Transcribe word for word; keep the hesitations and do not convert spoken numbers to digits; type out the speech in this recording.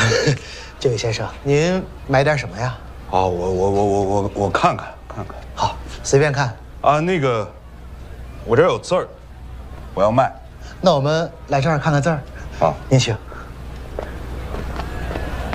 这位先生，您买点什么呀？ 哦，我我我我我我看看看看。 好，随便看。 啊，那个，我这儿有字儿，我要卖。 那我们来这儿看看字儿。 好， 您请。